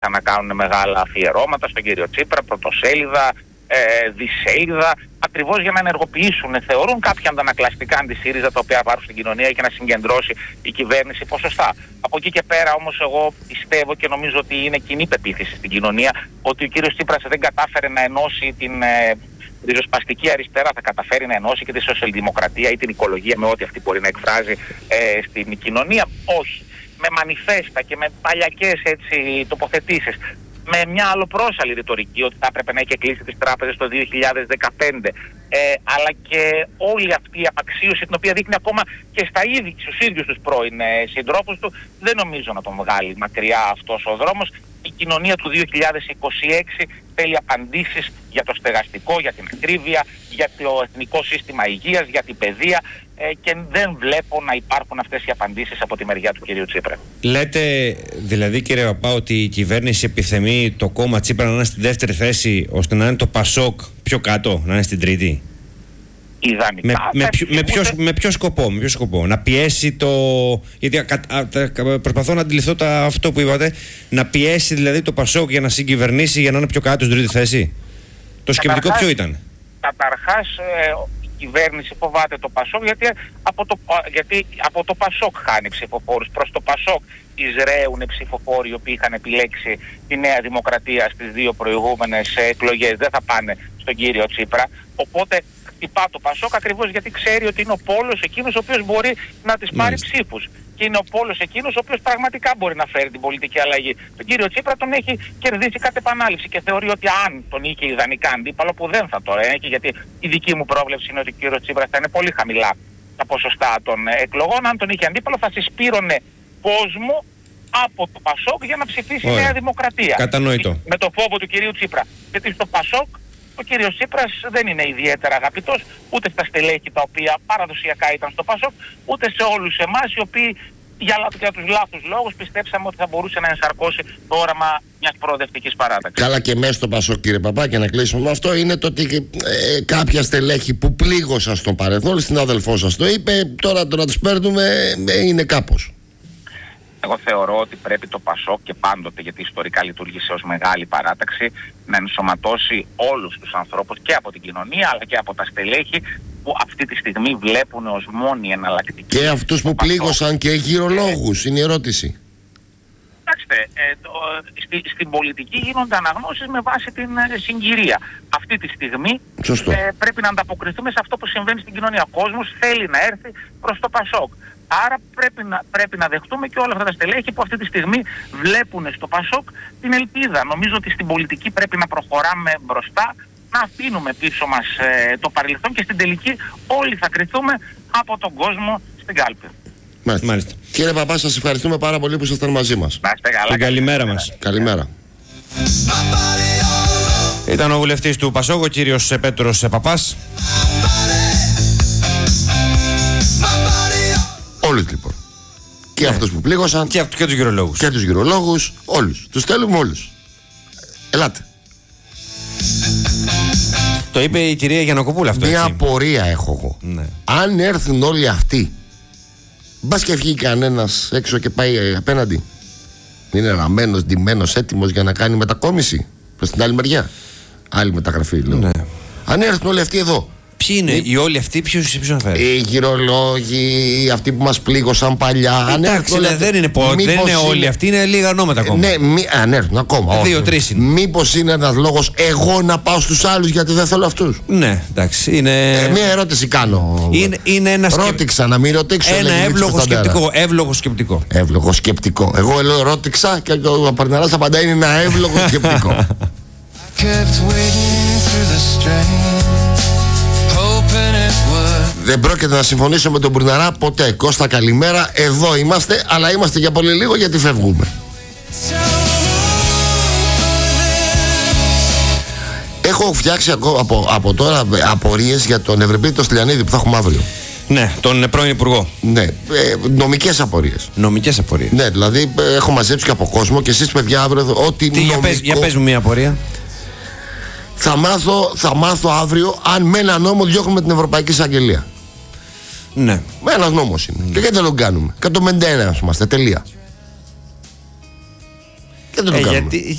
άρχισαν να κάνουν μεγάλα αφιερώματα στον κύριο Τσίπρα, πρωτοσέλιδα, δισέλιδα, ακριβώς για να ενεργοποιήσουν, θεωρούν, κάποια αντανακλαστικά αντι-ΣΥΡΙΖΑ τα οποία υπάρχουν στην κοινωνία και να συγκεντρώσει η κυβέρνηση ποσοστά. Από εκεί και πέρα όμως εγώ πιστεύω και νομίζω ότι είναι κοινή πεποίθηση στην κοινωνία ότι ο κύριος Τσίπρας δεν κατάφερε να ενώσει την ριζοσπαστική αριστερά, θα καταφέρει να ενώσει και τη σοσιαλδημοκρατία ή την οικολογία με ό,τι αυτή μπορεί να εκφράζει στην κοινωνία. Όχι. Με μανιφέστα και με παλιακές τοποθετήσεις, με μια αλλοπρόσαλη ρητορική ότι θα έπρεπε να είχε κλείσει τις τράπεζες το 2015, αλλά και όλη αυτή η απαξίωση την οποία δείχνει ακόμα και στους ίδιους τους πρώην συντρόφους του, δεν νομίζω να τον βγάλει μακριά αυτός ο δρόμος. Η κοινωνία του 2026 θέλει απαντήσεις για το στεγαστικό, για την ακρίβεια, για το εθνικό σύστημα υγείας, για την παιδεία, και δεν βλέπω να υπάρχουν αυτές οι απαντήσεις από τη μεριά του κυρίου Τσίπρα. Λέτε δηλαδή, κύριε Παπά, ότι η κυβέρνηση επιθυμεί το κόμμα Τσίπρα να είναι στην δεύτερη θέση ώστε να είναι το ΠΑΣΟΚ πιο κάτω, να είναι στην τρίτη? Ιδανικά. Με ποιο σκοπό? Να πιέσει το... Γιατί προσπαθώ να αντιληφθώ αυτό που είπατε. Να πιέσει δηλαδή το ΠΑΣΟΚ για να συγκυβερνήσει, για να είναι πιο κάτω στην τρίτη θέση. Το σκεπτικό ποιο ήταν? Καταρχάς, η κυβέρνηση φοβάται το ΠΑΣΟΚ γιατί από το ΠΑΣΟΚ χάνει ψηφοφόρους. Προς το ΠΑΣΟΚ εισραίουν ψηφοφόροι οι οποίοι είχαν επιλέξει τη Νέα Δημοκρατία στις δύο προηγούμενες εκλογές. Δεν θα πάνε στον κύριο Τσίπρα. Οπότε χτυπά το ΠΑΣΟΚ ακριβώς γιατί ξέρει ότι είναι ο πόλος εκείνος ο οποίος μπορεί να τις πάρει ψήφους. Και είναι ο πόλος εκείνος ο οποίος πραγματικά μπορεί να φέρει την πολιτική αλλαγή. Τον κύριο Τσίπρα τον έχει κερδίσει κατ' επανάληψη και θεωρεί ότι αν τον είχε ιδανικά αντίπαλο, που δεν θα το έχει, γιατί η δική μου πρόβλεψη είναι ότι ο κύριος Τσίπρα θα είναι πολύ χαμηλά τα ποσοστά των εκλογών, αν τον είχε αντίπαλο θα συσπήρωνε κόσμο από το ΠΑΣΟΚ για να ψηφίσει η Νέα Δημοκρατία. Κατανοητό. Με το φόβο του κυρίου Τσίπρα. Γιατί στο ΠΑΣΟΚ ο κύριος Τσίπρας δεν είναι ιδιαίτερα αγαπητός ούτε στα στελέχη τα οποία παραδοσιακά ήταν στο ΠΑΣΟΚ, ούτε σε όλους εμάς οι οποίοι για τους λάθους λόγους πιστέψαμε ότι θα μπορούσε να ενσαρκώσει το όραμα μιας προοδευτικής παράταξης. Καλά, και μέσα στο ΠΑΣΟΚ, κύριε Παπά, και να κλείσουμε με αυτό, είναι το ότι κάποια στελέχη που πλήγωσαν στον παρελθόν, στην αδελφό σας το είπε, τώρα το να τους παίρνουμε είναι κάπως. Εγώ θεωρώ ότι πρέπει το ΠΑΣΟΚ και πάντοτε, γιατί ιστορικά λειτουργήσε ως μεγάλη παράταξη, να ενσωματώσει όλους τους ανθρώπους και από την κοινωνία αλλά και από τα στελέχη που αυτή τη στιγμή βλέπουν ως μόνη εναλλακτική. Και αυτούς που πλήγωσαν και γυρολόγους, είναι η ερώτηση. Κοιτάξτε, στην πολιτική γίνονται αναγνώσεις με βάση την συγκυρία. Αυτή τη στιγμή πρέπει να ανταποκριθούμε σε αυτό που συμβαίνει στην κοινωνία. Ο κόσμος θέλει να έρθει προς το ΠΑΣΟΚ. Άρα πρέπει να δεχτούμε και όλα αυτά τα στελέχη που αυτή τη στιγμή βλέπουν στο ΠΑΣΟΚ την ελπίδα. Νομίζω ότι στην πολιτική πρέπει να προχωράμε μπροστά, να αφήνουμε πίσω μας το παρελθόν και στην τελική όλοι θα κριθούμε από τον κόσμο στην κάλπη. Μάλιστα. Κύριε Παπά, σας ευχαριστούμε πάρα πολύ που ήσασταν μαζί μας. Να είστε καλά. Καλημέρα μας. Καλημέρα. Ήταν ο βουλευτής του ΠΑΣΟΚ, ο κύριος Πέτρος Παπάς. Όλους λοιπόν. Και αυτούς που πλήγωσαν. Και τους γυρολόγους. Και τους γυρολόγους. Όλους. Τους θέλουμε όλους. Ελάτε. Το είπε η κυρία Γιαννακοπούλα αυτό. Μια απορία έχω εγώ. Ναι. Αν έρθουν όλοι αυτοί, μπας και βγει κανένας έξω και πάει απέναντι. Είναι ραμμένος, ντυμένος, έτοιμος για να κάνει μετακόμιση προς την άλλη μεριά. Άλλη μεταγραφή λέω. Ναι. Αν έρθουν όλοι αυτοί εδώ. Ποιοι είναι οι όλοι αυτοί, ποιους αναφέρει? Οι γυρολόγοι, αυτοί που μας πλήγωσαν παλιά. Εντάξει, δεν είναι όλοι αυτοί, είναι λίγα ονόματα ακόμα. Ναι, αν έρθουν ακόμα. 2-3 είναι. Μήπως είναι ένας λόγος εγώ να πάω στους άλλους γιατί δεν θέλω αυτούς? Ναι, εντάξει. Είναι... μία ερώτηση κάνω. Είναι ένα ρώτηξα, να μην ρωτήξω. Ένα εύλογο σκεπτικό. Εύλογο σκεπτικό. Εγώ λέω ρώτηξα και ο Παρναράς απαντάει είναι ένα εύλογο σκεπτικό. Δεν πρόκειται να συμφωνήσω με τον Μπουρναρά ποτέ. Κώστα, καλημέρα. Εδώ είμαστε, αλλά είμαστε για πολύ λίγο γιατί φεύγουμε. Έχω φτιάξει από τώρα απορίες για τον Ευρυπίδη Στυλιανίδη που θα έχουμε αύριο. Ναι, τον πρώην Υπουργό. Ναι, νομικές απορίες. Νομικές απορίες. Ναι, δηλαδή έχω μαζέψει και από κόσμο και εσείς παιδιά αύριο ό,τι νομικό... Για πες μου μια απορία. Θα μάθω αύριο αν με ένα νόμο διώχνουμε την Ευρωπαϊκή Εισαγγελία. Ναι. Με ένας νόμος είναι. Και γιατί δεν τον κάνουμε? 151 είμαστε, τελεία. Και δεν τον κάνουμε.